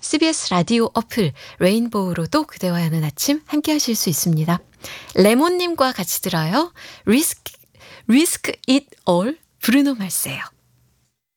CBS 라디오 어플 레인보우로도 그대와 여는 아침 함께 하실 수 있습니다. 레몬님과 같이 들어요. Risk It All 브루노 마스예요.